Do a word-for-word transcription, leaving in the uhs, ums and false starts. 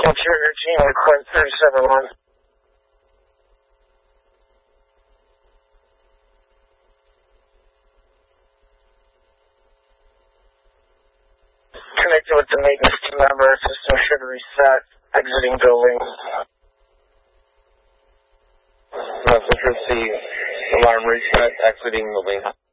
Trigger team record thirty-seven one. Connected with the maintenance team member. System should reset. Exiting building. Message received. Alarm reset. Exiting building.